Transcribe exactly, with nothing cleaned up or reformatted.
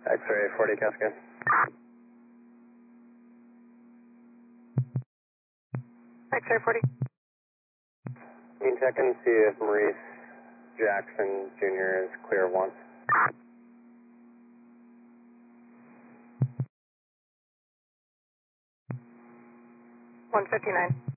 X-ray forty Cascade. X-ray forty. Can you check and see if Maurice Jackson Junior is clear of once? one fifty-nine.